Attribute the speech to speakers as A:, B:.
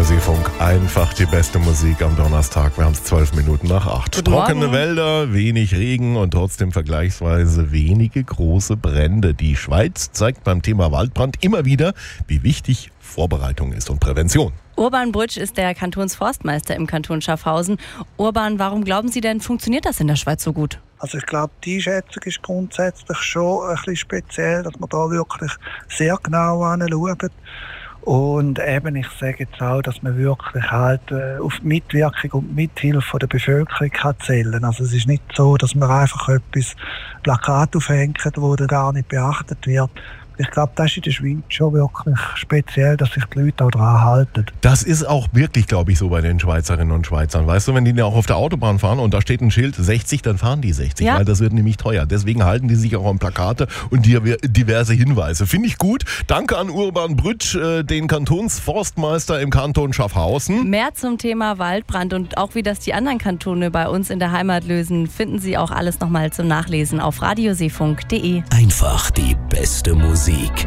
A: Seefunk, einfach die beste Musik am Donnerstag. Wir haben es 12 Minuten nach 8.
B: Guten
A: Trockene
B: Morgen.
A: Wälder, wenig Regen und trotzdem vergleichsweise wenige große Brände. Die Schweiz zeigt beim Thema Waldbrand immer wieder, wie wichtig Vorbereitung ist und Prävention.
B: Urban Brütsch ist der Kantonsforstmeister im Kanton Schaffhausen. Urban, warum glauben Sie denn, funktioniert das in der Schweiz so gut?
C: Also ich glaube, die Einschätzung ist grundsätzlich schon ein bisschen speziell, dass man da wirklich sehr genau hinschaut. Und eben, ich sage jetzt auch, dass man wirklich halt auf die Mitwirkung und Mithilfe der Bevölkerung kann zählen. Also es ist nicht so, dass man einfach etwas Plakat aufhängt, wo da gar nicht beachtet wird. Ich glaube, das ist in der Schweiz schon wirklich speziell, dass sich die Leute auch daran halten.
A: Das ist auch wirklich, glaube ich, so bei den Schweizerinnen und Schweizern. Weißt du, wenn die auch auf der Autobahn fahren und da steht ein Schild 60, dann fahren die 60,
B: Ja.
A: weil das wird nämlich teuer. Deswegen halten die sich auch an Plakate und diverse Hinweise. Finde ich gut. Danke an Urban Brütsch, den Kantonsforstmeister im Kanton Schaffhausen.
B: Mehr zum Thema Waldbrand und auch wie das die anderen Kantone bei uns in der Heimat lösen, finden Sie auch alles nochmal zum Nachlesen auf radioseefunk.de.
D: Einfach die beste Musik.